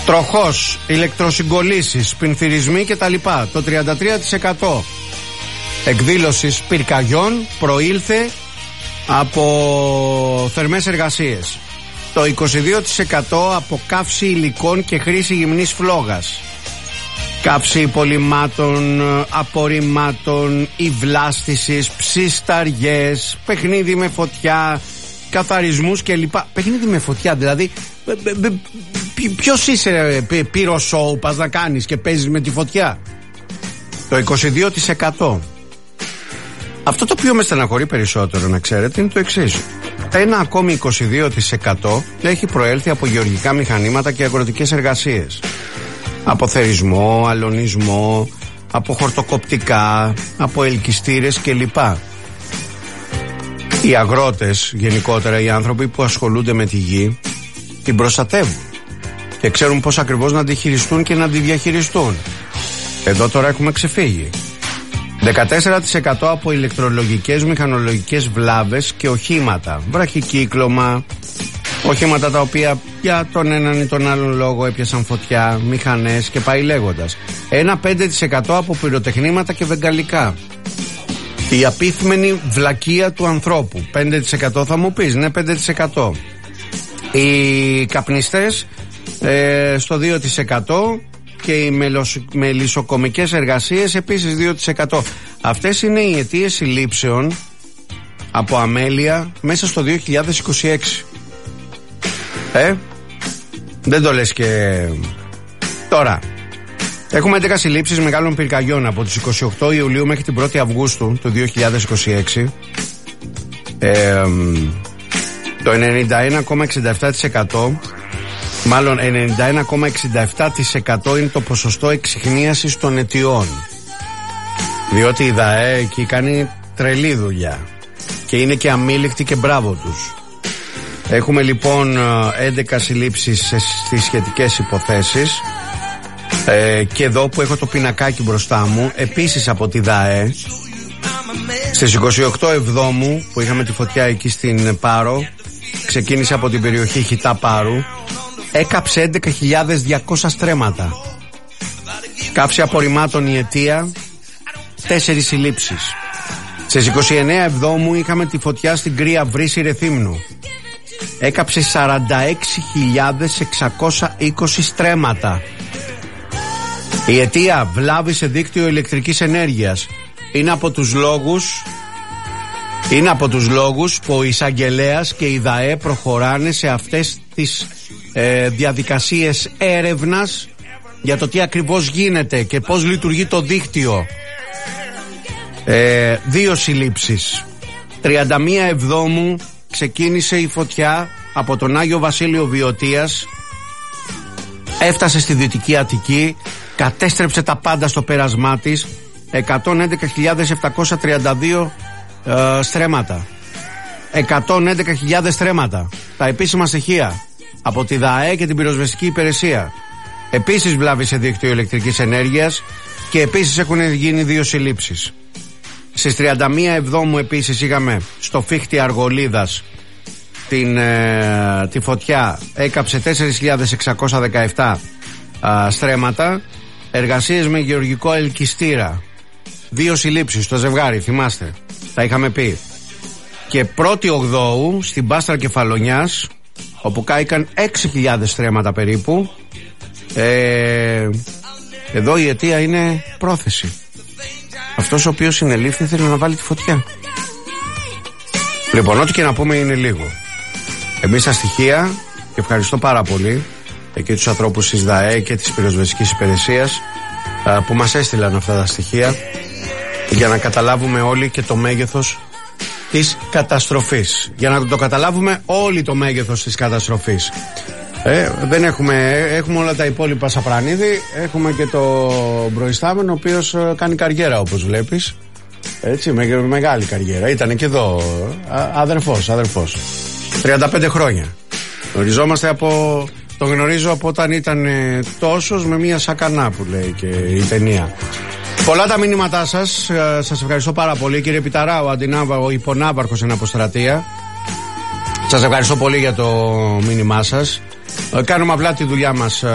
Τροχός, ηλεκτροσυγκολήσεις, πυνθυρισμοί κτλ. Το 33% εκδήλωσης πυρκαγιών προήλθε από θερμές εργασίες. Το 22% από καύση υλικών και χρήση γυμνής φλόγας. Κάψη υπολοιμάτων, απορριμμάτων, υβλάστησης, ψισταριές, παιχνίδι με φωτιά, καθαρισμούς κλπ. Παιχνίδι με φωτιά, δηλαδή ποιος είσαι πύρο σοου, πας να κάνεις και παίζεις με τη φωτιά. Το 22%. Αυτό το οποίο με στεναχωρεί περισσότερο, να ξέρετε, είναι το εξής. Ένα ακόμη 22% έχει προέλθει από γεωργικά μηχανήματα και αγροτικές εργασίες. Από θερισμό, αλωνισμό, από χορτοκοπτικά, από ελκυστήρες κλπ. Οι αγρότες, γενικότερα οι άνθρωποι που ασχολούνται με τη γη, την προστατεύουν και ξέρουν πώς ακριβώς να τη χειριστούν και να τη διαχειριστούν. Εδώ τώρα έχουμε ξεφύγει. 14% από ηλεκτρολογικές, μηχανολογικές βλάβες και οχήματα, βραχικύκλωμα, οχήματα τα οποία για τον έναν ή τον άλλον λόγο έπιασαν φωτιά, μηχανές και πάει λέγοντας. Ένα 5% από πυροτεχνήματα και βεγγαλικά. Η απίθμενη βλακεία του ανθρώπου. 5% θα μου πεις, ναι, 5%. Οι καπνιστές στο 2% και οι μελισσοκομικές εργασίες επίσης 2%. Αυτές είναι οι αιτίες συλλήψεων από αμέλεια μέσα στο 2026. Δεν το λες και τώρα. Έχουμε 11 συλλήψεις μεγάλων πυρκαγιών από τις 28 Ιουλίου μέχρι την 1η Αυγούστου του 2026. Το 91,67%, μάλλον 91,67% είναι το ποσοστό εξιχνίασης των αιτιών. Διότι η ΔΑΕ εκεί κάνει τρελή δουλειά και είναι και αμήλικτοι και μπράβο τους. Έχουμε λοιπόν 11 συλλήψεις στις σχετικές υποθέσεις. Και εδώ που έχω το πινακάκι μπροστά μου, επίσης από τη ΔΑΕ, στις 28 Εβδόμου που είχαμε τη φωτιά εκεί στην Πάρο, ξεκίνησε από την περιοχή Χιτά Πάρου, έκαψε 11.200 στρέμματα. Κάψη απορριμμάτων η αιτία, 4 συλλήψεις. Στις 29 Εβδόμου είχαμε τη φωτιά στην Κρύα Βρύση Ρεθύμνου, έκαψε 46.620 στρέμματα. Η αιτία, βλάβη σε δίκτυο ηλεκτρικής ενέργειας. Είναι από τους λόγους που ο εισαγγελέας και η ΔΑΕ προχωράνε σε αυτές τις διαδικασίες έρευνας για το τι ακριβώς γίνεται και πώς λειτουργεί το δίκτυο. 2 συλλήψεις. 31 Εβδόμου ξεκίνησε η φωτιά από τον Άγιο Βασίλειο Βιωτίας, έφτασε στη Δυτική Αττική, κατέστρεψε τα πάντα στο πέρασμά της. 111.732 στρέμματα. 111.000 στρέμματα. Τα επίσημα στοιχεία από τη ΔΑΕ και την πυροσβεστική υπηρεσία. Επίσης βλάβη σε δίκτυο ηλεκτρικής ενέργειας και επίσης έχουν γίνει 2 συλλήψεις. Στις 31 Εβδόμου επίσης είχαμε στο Φίχτη Αργολίδας τη φωτιά, έκαψε 4.617 στρέμματα. Εργασίες με γεωργικό ελκυστήρα, 2 συλλήψεις στο Ζευγάρι, θυμάστε, τα είχαμε πει. Και 1η Ογδόου στην Πάστρα Κεφαλονιάς, όπου κάηκαν 6.000 στρέμματα περίπου. Εδώ η αιτία είναι πρόθεση. Αυτός ο οποίος συνελήφθη θέλει να βάλει τη φωτιά. Λοιπόν, ό,τι και να πούμε είναι λίγο. Εμείς στα στοιχεία, και ευχαριστώ πάρα πολύ και τους ανθρώπους της ΔΑΕ και της πυροσβεστικής υπηρεσίας που μας έστειλαν αυτά τα στοιχεία για να καταλάβουμε όλοι και το μέγεθος της καταστροφής. Για να το καταλάβουμε όλοι το μέγεθος της καταστροφής. Δεν έχουμε όλα τα υπόλοιπα Σαπρανίδη. Έχουμε και το προϊστάμενο, ο οποίος κάνει καριέρα, όπως βλέπεις. Έτσι, μεγάλη καριέρα. Ήτανε και εδώ αδερφός 35 χρόνια. Τον γνωρίζω από όταν ήταν τόσος με μια σακανά, που λέει και η ταινία. Πολλά τα μηνύματά σας. Σας ευχαριστώ πάρα πολύ, κύριε Πιταρά, ο υπονάβαρχος εν αποστρατεία. Σας ευχαριστώ πολύ για το μήνυμά σας. Κάνουμε απλά τη δουλειά μας